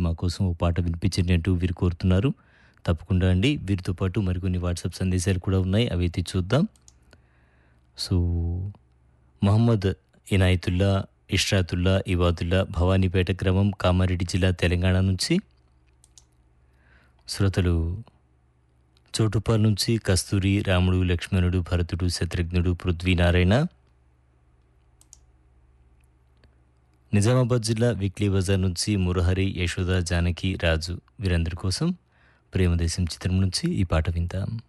మా కోసం ఓ పాట వినిపించండి అంటూ వీరు కోరుతున్నారు. తప్పకుండా అండి. వీరితో పాటు మరికొన్ని వాట్సాప్ సందేశాలు కూడా ఉన్నాయి. అవైతే చూద్దాం. సో, మొహమ్మద్ ఇనాయతుల్లా, ఇష్రాతుల్లా, ఇవాదుల్లా భవానీపేట గ్రామం, కామారెడ్డి జిల్లా, తెలంగాణ నుంచి. శ్రోతలు చోటుపాల్ నుంచి కస్తూరి, రాముడు, లక్ష్మణుడు, భరతుడు, శత్రుఘ్నుడు, పృథ్వీనారాయణ. నిజామాబాద్ జిల్లా వీక్లీ బజార్ నుంచి మురహరి, యశోద, జానకి, రాజు వీరందరి కోసం ప్రేమదేశం చిత్రం నుంచి ఈ పాట విందాం.